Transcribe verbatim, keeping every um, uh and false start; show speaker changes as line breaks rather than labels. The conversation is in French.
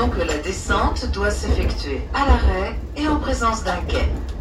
Rappelons que la descente doit s'effectuer à l'arrêt et en présence d'un quai.